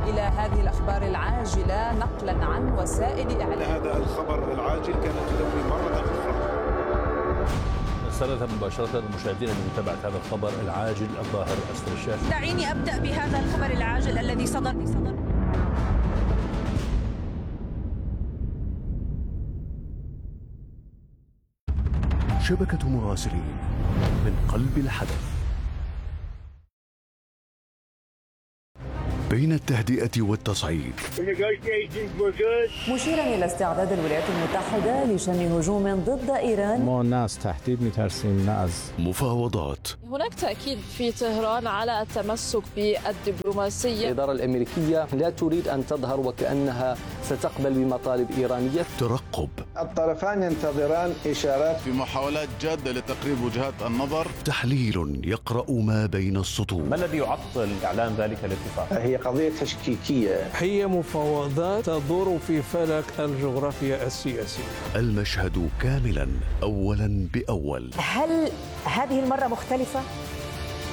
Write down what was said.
إلى هذه الأخبار العاجلة نقلا عن وسائل إعلام. هذا الخبر العاجل كانت تدوي مرة أخرى. نستند مباشرة المشاهدين لمتابعة هذا الخبر العاجل الظاهر أسفل الشاشة. دعيني أبدأ بهذا الخبر العاجل الذي صدر. شبكة مراسلين من قلب الحدث، بين التهدئة والتصعيد، مشيرا إلى استعداد الولايات المتحدة لشن هجوم ضد إيران. ما الناس تهديد مترسين ناس. مفاوضات. هناك تأكيد في طهران على التمسك بالدبلوماسية. الإدارة الأمريكية لا تريد أن تظهر وكأنها ستقبل بمطالب إيرانية. ترقب. الطرفان ينتظران إشارات في محاولات جادة لتقريب وجهات النظر. تحليل يقرأ ما بين السطور. ما الذي يعطل إعلان ذلك الاتفاق؟ هي قضية تشكيكية. هي مفاوضات تدور في فلك الجغرافيا السياسية. المشهد كاملا أولا بأول. هل هذه المرة مختلفة؟